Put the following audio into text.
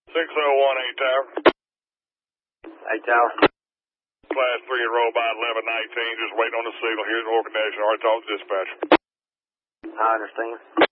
6018 Tower. 8 Tower. Class 3 robot 1119, just waiting on the signal. Here's the organization. Already talked to dispatcher. I understand.